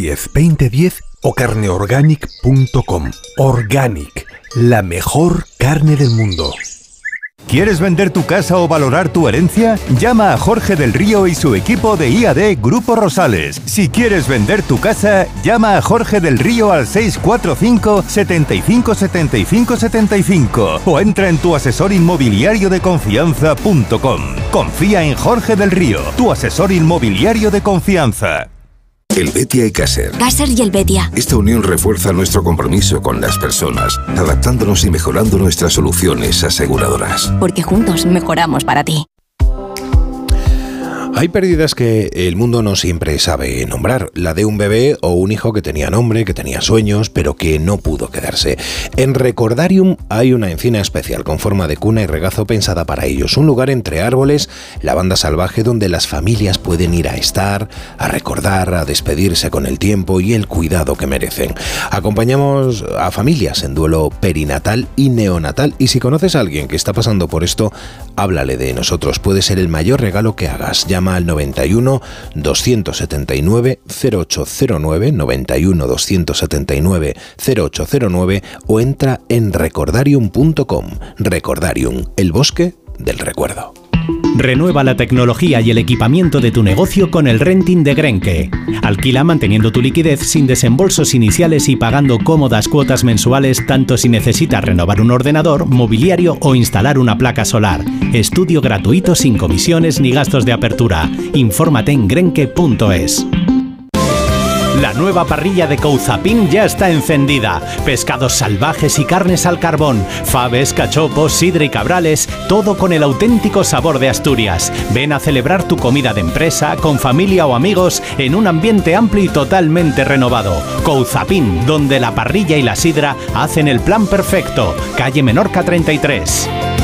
910-2010 o carneorganic.com. Organic, la mejor carne del mundo. ¿Quieres vender tu casa o valorar tu herencia? Llama a Jorge del Río y su equipo de IAD Grupo Rosales. Si quieres vender tu casa, llama a Jorge del Río al 645 75 75 75 o entra en tuasesorinmobiliariodeconfianza.com. Confía en Jorge del Río, tu asesor inmobiliario de confianza. Helvetia y Caser. Caser y Helvetia. Esta unión refuerza nuestro compromiso con las personas, adaptándonos y mejorando nuestras soluciones aseguradoras. Porque juntos mejoramos para ti. Hay pérdidas que el mundo no siempre sabe nombrar. La de un bebé o un hijo que tenía nombre, que tenía sueños, pero que no pudo quedarse. En Recordarium hay una encina especial con forma de cuna y regazo pensada para ellos. Un lugar entre árboles, la banda salvaje donde las familias pueden ir a estar, a recordar, a despedirse con el tiempo y el cuidado que merecen. Acompañamos a familias en duelo perinatal y neonatal. Y si conoces a alguien que está pasando por esto, háblale de nosotros. Puede ser el mayor regalo que hagas. Llama al 91 279 0809, 91 279 0809 o entra en recordarium.com. Recordarium, el bosque del recuerdo. Renueva la tecnología y el equipamiento de tu negocio con el renting de Grenke. Alquila manteniendo tu liquidez sin desembolsos iniciales y pagando cómodas cuotas mensuales tanto si necesitas renovar un ordenador, mobiliario o instalar una placa solar. Estudio gratuito sin comisiones ni gastos de apertura. Infórmate en grenke.es. La nueva parrilla de Couzapin ya está encendida. Pescados salvajes y carnes al carbón, faves, cachopos, sidra y cabrales, todo con el auténtico sabor de Asturias. Ven a celebrar tu comida de empresa, con familia o amigos, en un ambiente amplio y totalmente renovado. Couzapin, donde la parrilla y la sidra hacen el plan perfecto. Calle Menorca 33.